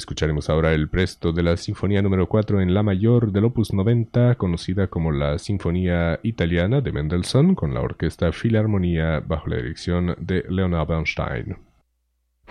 Escucharemos ahora el presto de la Sinfonía número 4 en La mayor del Opus 90, conocida como la Sinfonía Italiana de Mendelssohn, con la Orquesta Filarmonía bajo la dirección de Leonard Bernstein.